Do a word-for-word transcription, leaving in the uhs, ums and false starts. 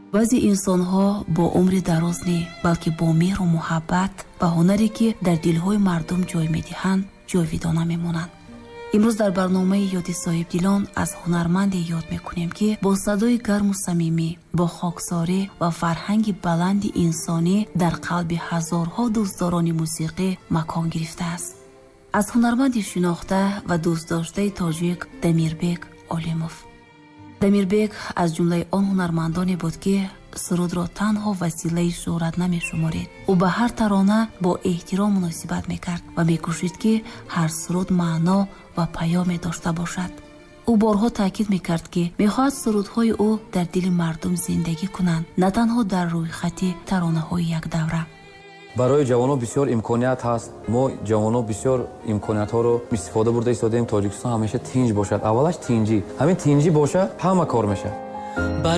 баъзе инсонҳо бо умри дароз не, балки бо меҳру муҳаббат ва ҳунаре ки дар дилҳои мардум ҷой медиҳанд, ҷойвидона мемонанд. имрӯз дар барномаи ёди соҳибдилон аз ҳунарманде ёд мекунем ки бо садои гарму самимӣ, бо хоксорӣ ва фарҳанги баланди инсонӣ дар қалби ҳазорҳо дӯстдорони мусиқӣ макон гирифтааст. аз ҳунарманди шинохта ва дӯстдоштаи тоҷик Дамирбек Олимов. Дамирбек аз ҷумлаи он ҳунармандоне буд ки сурудро танҳо василаи шӯҳрат намешуморид. ӯ ба ҳар тарона бо эҳтиром муносибат мекард ва мекӯшид ки ҳар суруд маъно ва паёме дошта бошад. ӯ борҳо таъкид мекард ки мехоҳад сурудҳои ӯ дар дили мардум зиндагӣ кунанд, на танҳо дар рӯйхати таронаҳои якдавра. барои ҷавонон бисёр имконият ҳаст. мо ҷавонон бисёр имкониятҳоро истифода бурда истодаем. тоҷикистон ҳамеша тинҷ бошад. аввалаш тинҷӣ. ҳамин тинҷӣ бошад, ҳама кор мешавад.